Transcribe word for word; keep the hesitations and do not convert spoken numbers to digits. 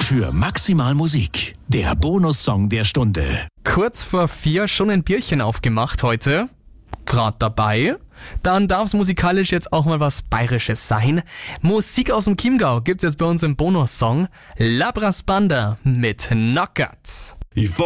für Maximal Musik, der Bonussong der Stunde. Kurz vor vier schon ein Bierchen aufgemacht heute. Grad dabei. Dann darf es musikalisch jetzt auch mal was Bayerisches sein. Musik aus dem Chiemgau gibt's jetzt bei uns im Bonussong. Labras Banda mit Knockert.